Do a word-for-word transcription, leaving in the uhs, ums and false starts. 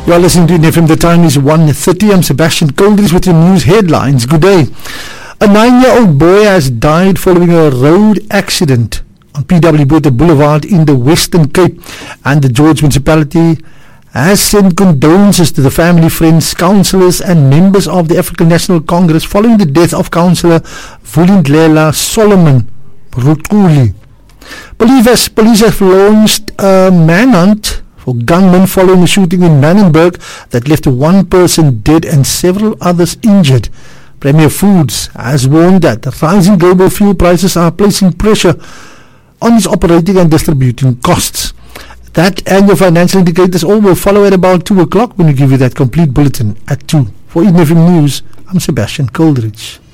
You are listening to N F M. The time is one thirty. I'm Sebastian Coldridge with your news headlines. Good day. A nine-year-old boy has died following a road accident on P W Botha Boulevard in the Western Cape, and the George municipality has sent condolences to the family, friends, councillors and members of the African National Congress following the death of Councillor Vulindlela Solomon Rutuli. Police, police have launched a manhunt for gunmen following a shooting in Manenberg that left one person dead and several others injured. Premier Foods has warned that rising global fuel prices are placing pressure on its operating and distributing costs. That and your financial indicators all will follow at about two o'clock when we give you that complete bulletin at two. For N F M News, I'm Sebastian Coldridge.